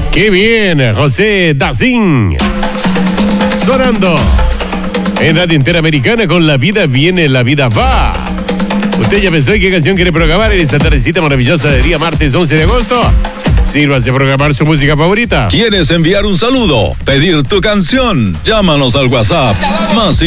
Qué bien, José Dazin. Sonando en Radio Interamericana con La Vida Viene, La Vida Va. ¿Usted ya pensó en qué canción quiere programar en esta tardecita maravillosa de día martes 11 de agosto? Sírvase a programar su música favorita. ¿Quieres enviar un saludo? ¿Pedir tu canción? Llámanos al WhatsApp más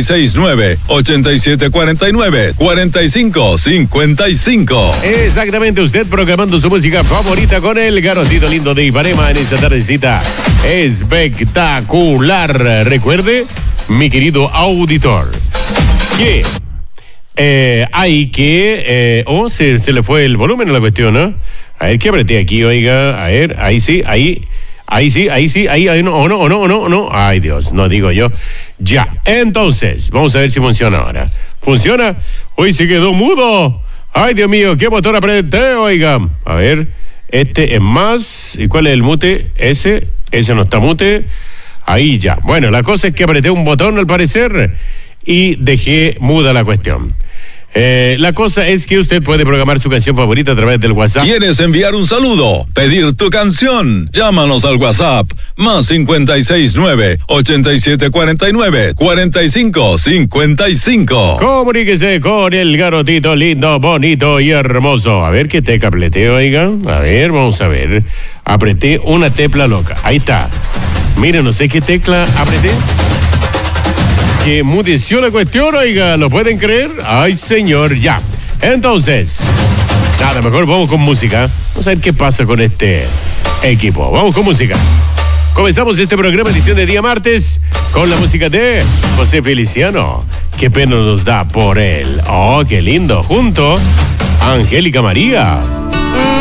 569-8749-4555. Exactamente, usted programando su música favorita con el garotito lindo de Ipanema en esta tardecita espectacular. Recuerde, mi querido auditor, que hay que... se le fue el volumen a la cuestión, ¿no? A ver, ¿qué apreté aquí, oiga? A ver, ahí sí, ahí no. Ay, Dios, no digo yo. Ya, entonces, vamos a ver si funciona ahora. ¿Funciona? Hoy se quedó mudo. Ay, Dios mío, ¿qué botón apreté, oiga? A ver, este es más. ¿Y cuál es el mute? Ese no está mute. Ahí ya. Bueno, la cosa es que apreté un botón al parecer y dejé muda la cuestión. La cosa es que usted puede programar su canción favorita a través del WhatsApp. ¿Quieres enviar un saludo? ¿Pedir tu canción? Llámanos al WhatsApp más 569-8749-4555. Comuníquese con el garotito lindo, bonito y hermoso. A ver qué tecla apreté, oiga. A ver, vamos a ver. Apreté una tecla loca. Ahí está. Miren, no sé qué tecla apreté. Que mudeció la cuestión, oiga, ¿lo pueden creer? Ay, señor, ya. Entonces, nada, mejor vamos con música. Vamos a ver qué pasa con este equipo. Vamos con música. Comenzamos este programa edición de día martes con la música de José Feliciano. Qué pena nos da por él. Oh, qué lindo. Junto a Angélica María.